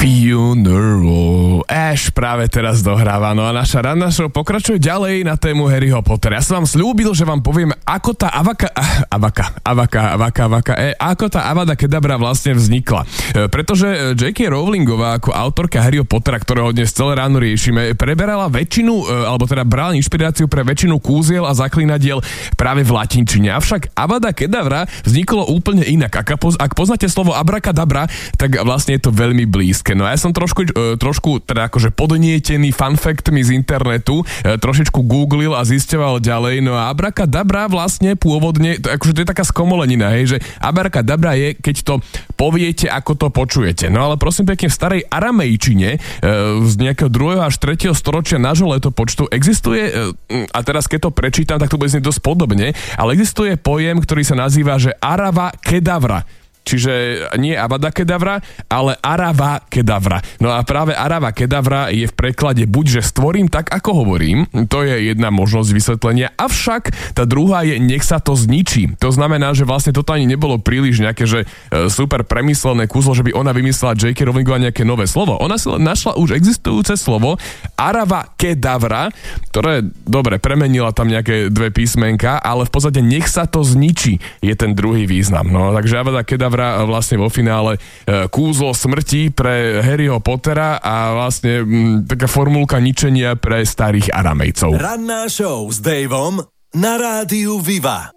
Funeral. Ash práve teraz dohráva. No a naša ranná show pokračuje ďalej na tému Harryho Pottera. Ja som vám slúbil, že vám poviem, ako tá ako tá Avada Kedavra vlastne vznikla. Pretože J.K. Rowlingová ako autorka Harryho Pottera, ktorého dnes celé ráno riešime, preberala väčšinu, alebo teda brala inšpiráciu pre väčšinu kúziel a zaklinadiel práve v latinčine. Avšak Avada Kedavra vzniklo úplne inak. Ak poznáte slovo abrakadabra, tak vlastne je to veľmi blízke. No a ja som trošku teda akože podnietený fun factmi z internetu, trošičku googlil a zisťoval ďalej. No a abrakadabra vlastne pôvodne, akože to je taká skomolenina, hej, že abrakadabra je, keď to poviete, ako to počujete. No ale prosím pekne, v starej aramejčine z nejakého 2. až 3. storočia nášho letopočtu existuje, a teraz keď to prečítam, tak to bude znieť dosť podobne, ale existuje pojem, ktorý sa nazýva, že Arava Kedavra. Čiže nie Avada Kedavra, ale Arava Kedavra. No a práve Arava Kedavra je v preklade buď, že stvorím tak, ako hovorím, to je jedna možnosť vysvetlenia, avšak tá druhá je nech sa to zničí. To znamená, že vlastne toto ani nebolo príliš nejaké, že super premyslené kúzlo, že by ona vymyslela J.K. Rowlingová nejaké nové slovo. Ona si našla už existujúce slovo Arava Kedavra, ktoré, dobre, premenila tam nejaké dve písmenka, ale v podstate nech sa to zničí je ten druhý význam. No, takže Avada Kedavra vlastne vo finále kúzlo smrti pre Harryho Pottera a vlastne taká formulka ničenia pre starých aramejcov. Ranná show s Davom na rádiu Viva.